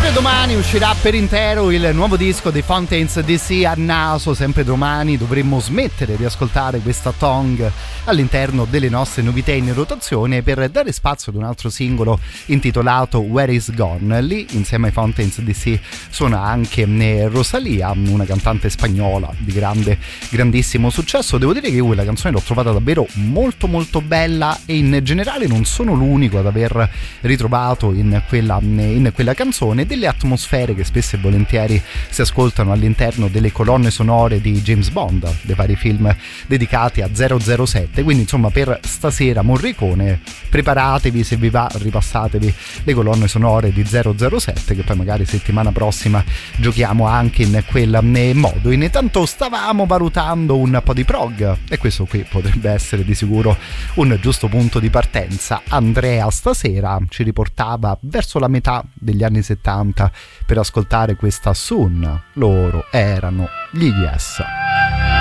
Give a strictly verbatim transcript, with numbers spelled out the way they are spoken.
Domani uscirà per intero il nuovo disco dei Fountains D C a naso. Sempre domani dovremmo smettere di ascoltare questa Tongue all'interno delle nostre novità in rotazione per dare spazio ad un altro singolo intitolato Where Is Gone. Lì insieme ai Fountains D C suona anche Rosalía, una cantante spagnola di grande grandissimo successo. Devo dire che io quella canzone l'ho trovata davvero molto molto bella e in generale non sono l'unico ad aver ritrovato in quella, in quella canzone delle atmosfere che spesso e volentieri si ascoltano all'interno delle colonne sonore di James Bond, dei vari film dedicati a zero zero sette. Quindi insomma, per stasera Morricone preparatevi, se vi va ripassatevi le colonne sonore di zero zero sette, che poi magari settimana prossima giochiamo anche in quel modo. Intanto stavamo valutando un po' di prog e questo qui potrebbe essere di sicuro un giusto punto di partenza. Andrea stasera ci riportava verso la metà degli anni settanta per ascoltare questa Soon. Loro erano gli Yes.